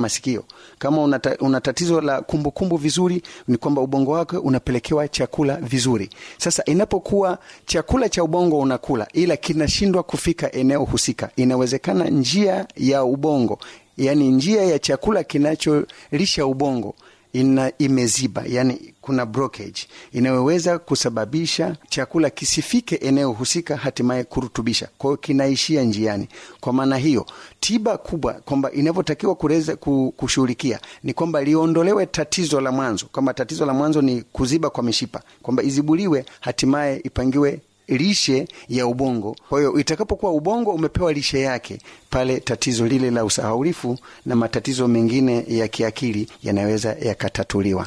masikio. Kama una tatizo la kumbukumbu vizuri, ni kwamba ubongo wako unapelekewa chakula vizuri. Sasa inapokuwa chakula cha ubongo unakula ila kinashindwa kufika eneo husika, inawezekana njia ya ubongo, yani njia ya chakula kinacholisha ubongo imeziba, yani kuna blockage inaweza kusababisha chakula kisifike eneo husika, hatimaye kurutubisha. Kwa hiyo kinaishia njiani. Kwa maana hiyo, tiba kubwa kwamba inavyotakiwa kuweza kushughulikia ni kwamba liondolewe tatizo la mwanzo. Kama tatizo la mwanzo ni kuziba kwa mishipa, kwamba izibuliwe, hatimaye ipangiwe lishe ya ubongo. Kwa hiyo itakapokuwa ubongo umepewa lishe yake, pale tatizo lile la usahaulifu na matatizo mengine ya kiakili yanaweza yakatatuliwa.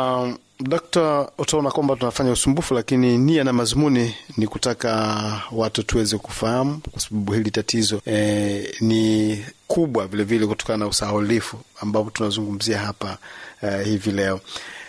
Dr. utaona kwamba tunafanya usumbufu, lakini nia na mazumuni ni kutaka watu tuweze kufahamu, kwa sababu hili tatizo ni kubwa vile vile kutokana na usahaulifu ambapo tunazungumzia hapa hivi leo.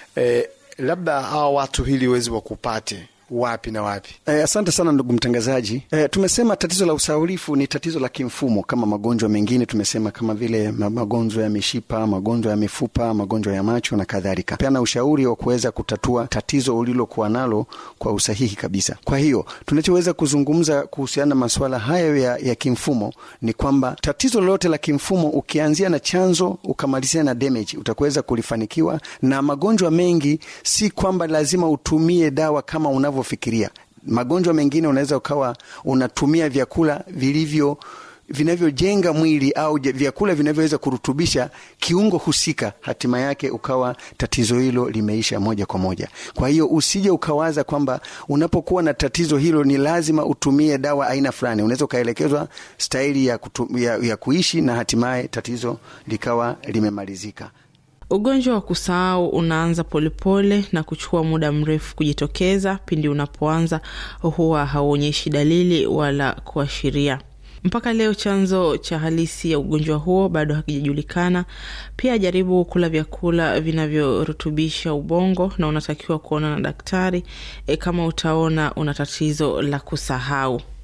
Labda hao watu hili wezi wakupate wapi na wapi? Asante sana ndugu mtangazaji. Tumesema tatizo la usahaulifu ni tatizo la kimfumo kama magonjwa mengine. Tumesema kama vile magonjwa ya mishipa, magonjwa ya mifupa, magonjwa ya macho na kadhalika. Peana ushauri wa kuweza kutatua tatizo ulilokuwa nalo kwa usahihi kabisa. Kwa hiyo tunachoweza kuzungumza kuhusiana na masuala hayo ya kimfumo ni kwamba tatizo lolote la kimfumo, ukianzia na chanzo ukamalizia na damage, utakuweza kulifanikiwa. Na magonjwa mengi si kwamba lazima utumie dawa kama unavyofikiria. Magonjwa mengine unaweza ukawa unatumia vyakula vinavyojenga mwili au vyakula vinavyoweza kurutubisha kiungo husika, hatima yake ukawa tatizo hilo limeisha moja kwa moja. Kwa hiyo usije ukawaza kwamba unapokuwa na tatizo hilo ni lazima utumie dawa aina fulani. Unaweza ukaelekezwa staili ya kuishi na hatimaye tatizo likawa limemalizika. Ugonjwa wa kusahau unaanza polepole na kuchukua muda mrefu kujitokeza. Pindi unapoanza huwa hauonyeshi dalili wala kuashiria. Mpaka leo chanzo cha halisi ya ugonjwa huo bado hakijajulikana. Pia jaribu kula vyakula vinavyorutubisha ubongo, na unatakiwa kuona na daktari kama utaona una tatizo la kusahau.